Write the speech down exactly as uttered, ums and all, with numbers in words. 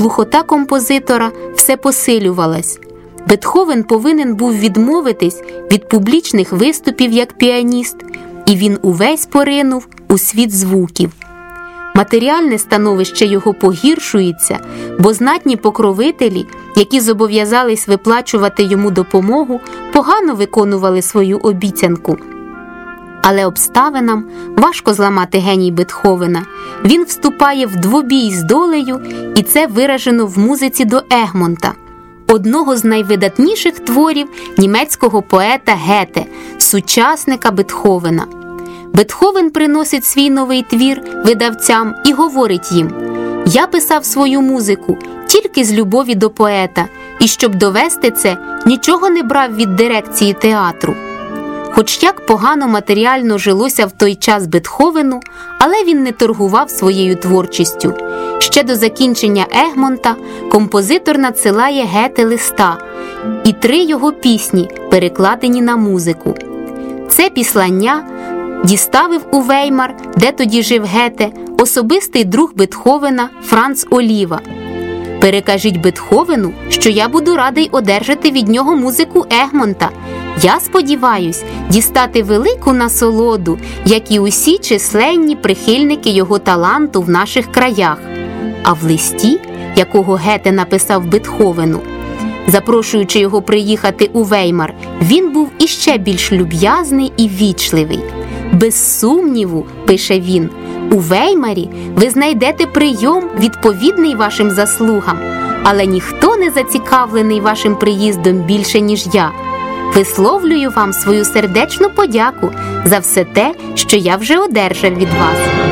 Глухота композитора все посилювалась. Бетховен повинен був відмовитись від публічних виступів як піаніст, і він увесь поринув у світ звуків. Матеріальне становище його погіршується, бо знатні покровителі, які зобов'язались виплачувати йому допомогу, погано виконували свою обіцянку. Але обставинам важко зламати геній Бетховена. Він вступає в двобій з долею, і це виражено в музиці до Егмонта, одного з найвидатніших творів німецького поета Гете, сучасника Бетховена. Бетховен приносить свій новий твір видавцям і говорить їм: «Я писав свою музику тільки з любові до поета, і щоб довести це, нічого не брав від дирекції театру». Хоч як погано матеріально жилося в той час Бетховену, але він не торгував своєю творчістю. Ще до закінчення Егмонта композитор надсилає Гете листа, і три його пісні перекладені на музику. Це післання діставив у Веймар, де тоді жив Гете, особистий друг Бетховена Франц Оліва. «Перекажіть Бетховену, що я буду радий одержати від нього музику Егмонта. Я сподіваюсь дістати велику насолоду, як і усі численні прихильники його таланту в наших краях». А в листі, якого Гете написав Бетховену, запрошуючи його приїхати у Веймар, він був іще більш люб'язний і ввічливий. «Без сумніву, – пише він, – у Веймарі ви знайдете прийом, відповідний вашим заслугам, але ніхто не зацікавлений вашим приїздом більше, ніж я. Висловлюю вам свою сердечну подяку за все те, що я вже одержав від вас».